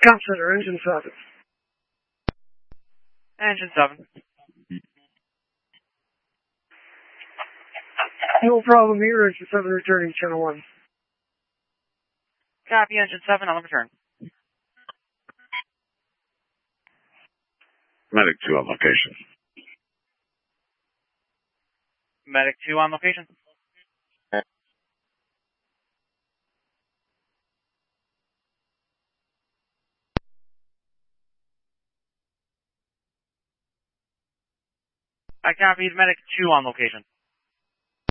Comp Center, Engine 7. Engine 7. No problem here, Engine 7 returning channel 1. Copy, Engine 7 on the return. Medic 2 on location. Medic 2 on location. I copied Medic 2 on location.